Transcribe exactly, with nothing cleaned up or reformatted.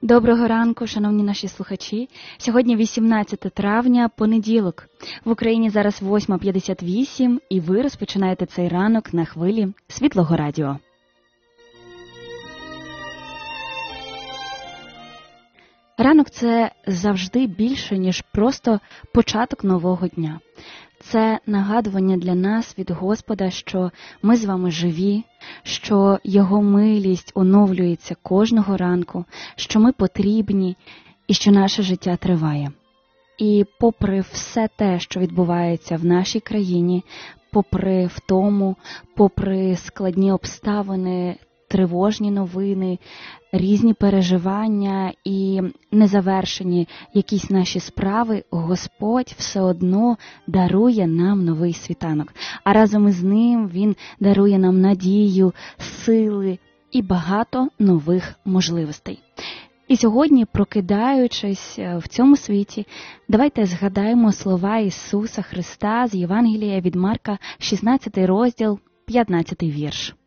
Доброго ранку, шановні наші слухачі. Сьогодні вісімнадцяте травня, понеділок. В Україні зараз восьма п'ятдесят вісім, і ви розпочинаєте цей ранок на хвилі Світлого радіо. Ранок – це завжди більше, ніж просто початок нового дня. Це нагадування для нас від Господа, що ми з вами живі, що Його милість оновлюється кожного ранку, що ми потрібні і що наше життя триває. І попри все те, що відбувається в нашій країні, попри втому, попри складні обставини, тривожні новини, різні переживання і незавершені якісь наші справи, Господь все одно дарує нам новий світанок. А разом із ним Він дарує нам надію, сили і багато нових можливостей. І сьогодні, прокидаючись в цьому світі, давайте згадаємо слова Ісуса Христа з Євангелія від Марка, шістнадцятий розділ, п'ятнадцятий вірш.